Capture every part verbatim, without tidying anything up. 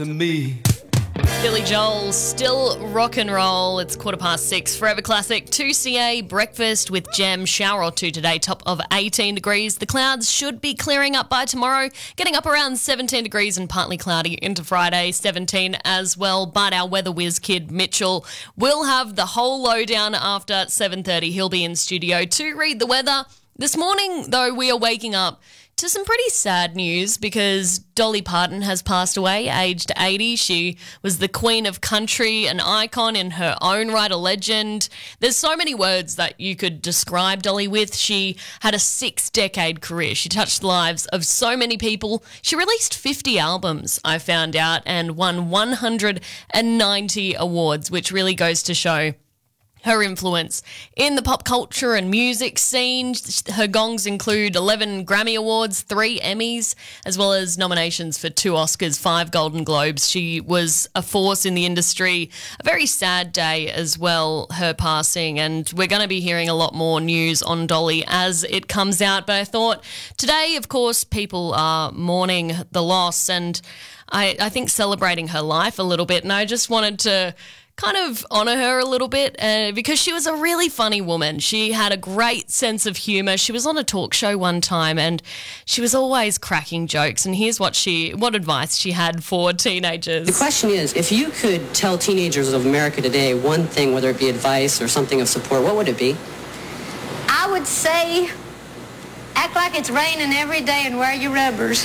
Me. Billy Joel, still rock and roll. It's quarter past six. Forever Classic. two C A breakfast with Gem. Shower or two today. Top of eighteen degrees. The clouds should be clearing up by tomorrow. Getting up around seventeen degrees and partly cloudy into Friday. seventeen as well. But our weather whiz kid Mitchell will have the whole lowdown after seven thirty. He'll be in studio to read the weather. This morning, though, we are waking up to some pretty sad news because Dolly Parton has passed away, aged eighty. She was the queen of country, an icon in her own right, a legend. There's so many words that you could describe Dolly with. She had a six-decade career. She touched the lives of so many people. She released fifty albums, I found out, and won one hundred ninety awards, which really goes to show her influence in the pop culture and music scene. Her gongs include eleven Grammy Awards, three Emmys, as well as nominations for two Oscars, five Golden Globes. She was a force in the industry. A very sad day as well, her passing, and we're going to be hearing a lot more news on Dolly as it comes out. But I thought today, of course, people are mourning the loss and I, I think celebrating her life a little bit, and I just wanted to kind of honour her a little bit uh, because she was a really funny woman. She had a great sense of humour. She was on a talk show one time and she was always cracking jokes, and here's what she, what advice she had for teenagers. The question is, if you could tell teenagers of America today one thing, whether it be advice or something of support, what would it be? I would say act like it's raining every day and wear your rubbers.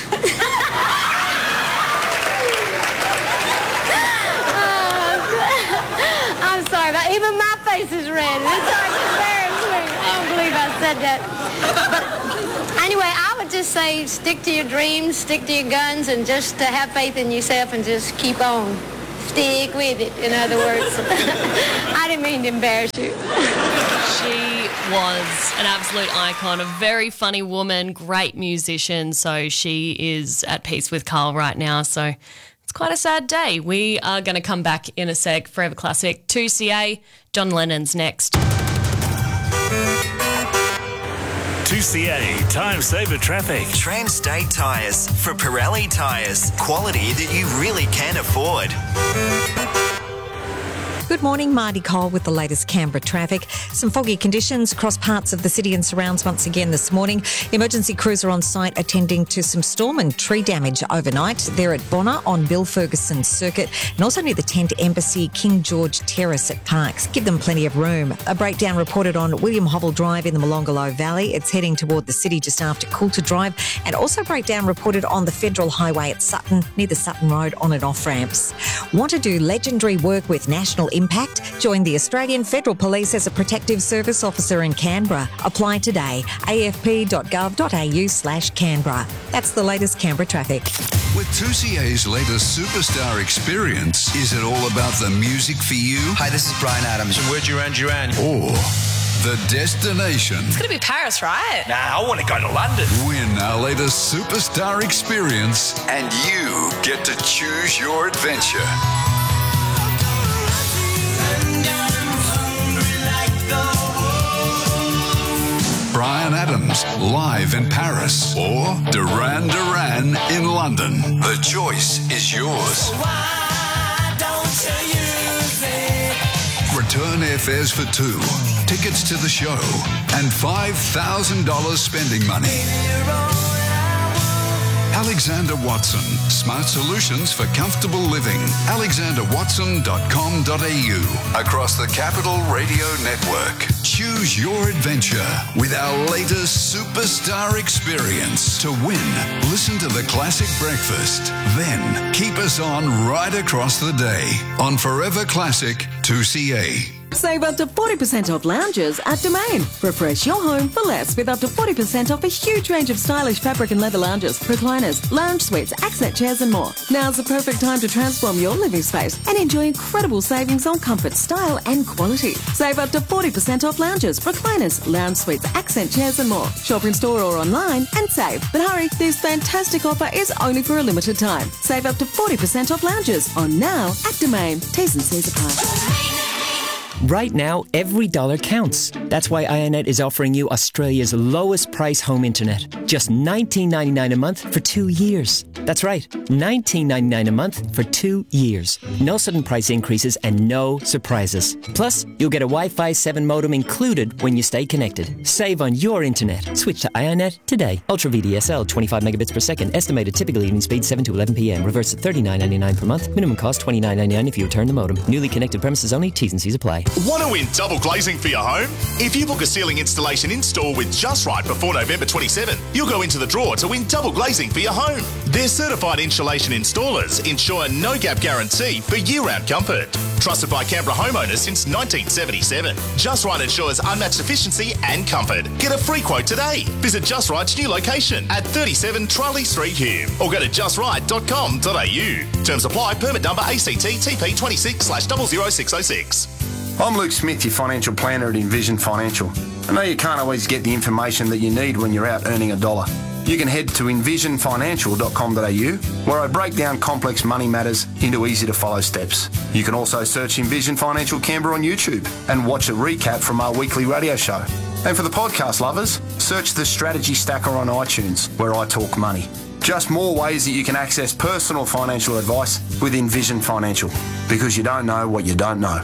I'm sorry, but even my face is red. It's like embarrassing. I don't believe I said that. But anyway, I would just say stick to your dreams, stick to your guns, and just uh, have faith in yourself and just keep on. Stick with it, in other words. I didn't mean to embarrass you. She was an absolute icon, a very funny woman, great musician. So she is at peace with Carl right now. So it's quite a sad day. We are going to come back in a sec. Forever Classic, two C A, John Lennon's next. two C A Time Saver Traffic. Trans-State Tyres for Pirelli Tyres. Quality that you really can afford. Good morning, Marty Cole with the latest Canberra traffic. Some foggy conditions across parts of the city and surrounds once again this morning. Emergency crews are on site attending to some storm and tree damage overnight. They're at Bonner on Bill Ferguson Circuit and also near the Tent Embassy, King George Terrace at Parks. Give them plenty of room. A breakdown reported on William Hobble Drive in the Molonglo Valley. It's heading toward the city just after Coulter Drive, and also breakdown reported on the Federal Highway at Sutton near the Sutton Road on and off ramps. Want to do legendary work with National Impact? Join the Australian Federal Police as a protective service officer in Canberra. Apply today. a f p dot gov dot a u slash Canberra. That's the latest Canberra traffic. With two C A's latest Superstar Experience, is it all about the music for you? Hi, this is Brian Adams. We're Duran Duran. Or the destination? It's going to be Paris, right? Nah, I want to go to London. Win our latest Superstar Experience and you get to choose your adventure. Brian Adams, live in Paris, or Duran Duran in London. The choice is yours. Return airfares for two, tickets to the show, and five thousand dollars spending money. Alexander Watson, smart solutions for comfortable living. alexander watson dot com dot a u. Across the Capital Radio Network. Choose your adventure with our latest Superstar Experience. To win, listen to the Classic Breakfast. Then keep us on right across the day on Forever Classic two C A. Save up to forty percent off lounges at Domain. Refresh your home for less with up to forty percent off a huge range of stylish fabric and leather lounges, recliners, lounge suites, accent chairs and more. Now's the perfect time to transform your living space and enjoy incredible savings on comfort, style and quality. Save up to forty percent off lounges, recliners, lounge suites, accent chairs and more. Shop in store or online and save. But hurry, this fantastic offer is only for a limited time. Save up to forty percent off lounges on now at Domain. T's and C's apply. Right now, every dollar counts. That's why Ionet is offering you Australia's lowest price home internet. Just nineteen ninety-nine a month for two years. That's right, nineteen ninety-nine a month for two years. No sudden price increases and no surprises. Plus, you'll get a Wi-Fi seven modem included when you stay connected. Save on your internet. Switch to Ionet today. Ultra V D S L, twenty-five megabits per second. Estimated typical evening speed seven to eleven p.m. Reverse at thirty-nine ninety-nine per month. Minimum cost twenty-nine ninety-nine if you return the modem. Newly connected premises only. T's and C's apply. Want to win double glazing for your home? If you book a ceiling installation in-store with Just Right before November twenty-seventh, you'll go into the draw to win double glazing for your home. Their certified insulation installers ensure a no-gap guarantee for year-round comfort. Trusted by Canberra homeowners since nineteen seventy-seven. Just Right ensures unmatched efficiency and comfort. Get a free quote today. Visit Just Right's new location at thirty-seven Charlie Street, Hume, or go to just right dot com dot a u. Terms apply. Permit number A C T T P twenty-six slash zero zero six zero six. I'm Luke Smith, your financial planner at Envision Financial. I know you can't always get the information that you need when you're out earning a dollar. You can head to envision financial dot com dot a u, where I break down complex money matters into easy-to-follow steps. You can also search Envision Financial Canberra on YouTube and watch a recap from our weekly radio show. And for the podcast lovers, search the Strategy Stacker on iTunes, where I talk money. Just more ways that you can access personal financial advice with Envision Financial, because you don't know what you don't know.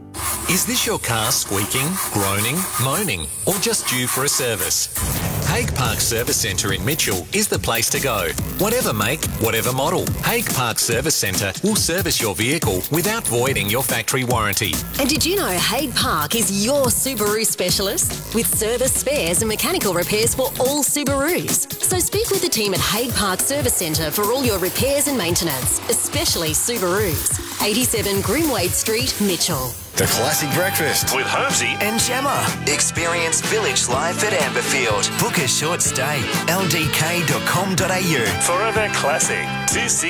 Is this your car squeaking, groaning, moaning, or just due for a service? Hague Park Service Centre in Mitchell is the place to go. Whatever make, whatever model, Hague Park Service Centre will service your vehicle without voiding your factory warranty. And did you know Hague Park is your Subaru specialist? With service, spares and mechanical repairs for all Subarus. So speak with the team at Hague Park Service Centre for all your repairs and maintenance, especially Subarus. eighty-seven Grimwade Street, Mitchell. The Classic Breakfast with Holmesy and Gemma. Experience Village Life at Amberfield. Book a short stay. L D K dot com dot a u. Forever Classic. two C